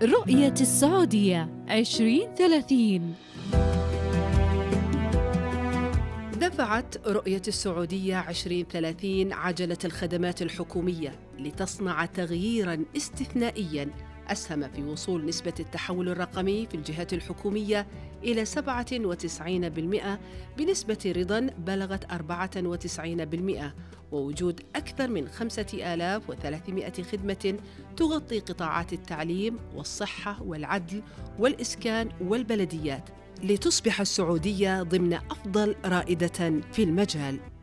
رؤية السعودية 2030. دفعت رؤية السعودية 2030 عجلة الخدمات الحكومية لتصنع تغييراً استثنائياً أسهم في وصول نسبة التحول الرقمي في الجهات الحكومية إلى 97% بنسبة رضا بلغت 94%، ووجود أكثر من 5300 خدمة تغطي قطاعات التعليم والصحة والعدل والإسكان والبلديات، لتصبح السعودية ضمن أفضل رائدة في المجال.